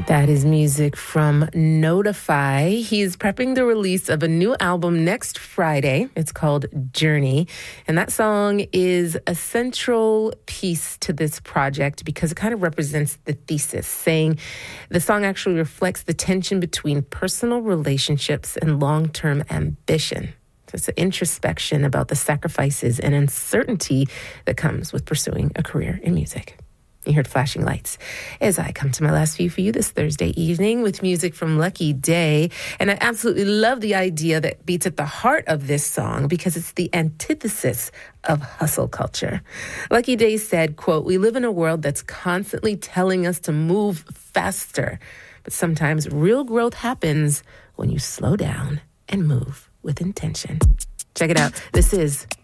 That is music from Notify. He's prepping the release of a new album next Friday. It's called Journey. And that song is a central piece to this project because it kind of represents the thesis, saying the song actually reflects the tension between personal relationships and long-term ambition. So it's an introspection about the sacrifices and uncertainty that comes with pursuing a career in music. You heard Flashing Lights as I come to my last few for you this Thursday evening with music from Lucky Daye. And I absolutely love the idea that beats at the heart of this song because it's the antithesis of hustle culture. Lucky Daye said, quote, "We live in a world that's constantly telling us to move faster. But sometimes real growth happens when you slow down and move with intention." Check it out. This is